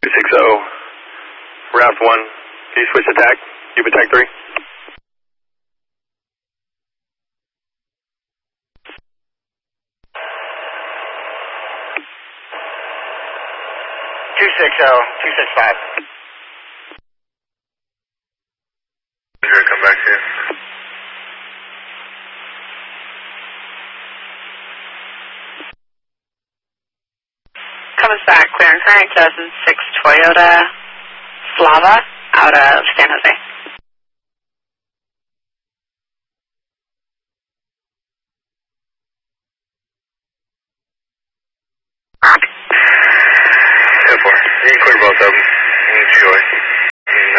260, Raft 1. Can you switch attack? Cube attack 3. 265. Come back here. Comes back, clear and current, 2006 Toyota Slava out of San Jose.